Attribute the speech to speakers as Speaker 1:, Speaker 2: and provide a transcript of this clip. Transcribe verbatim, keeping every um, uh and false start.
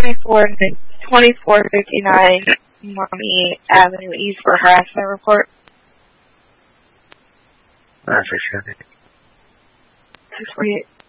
Speaker 1: twenty-four fifty-nine Mommy Avenue East for harassment report.
Speaker 2: Uh, six forty-eight.
Speaker 1: six forty-eight.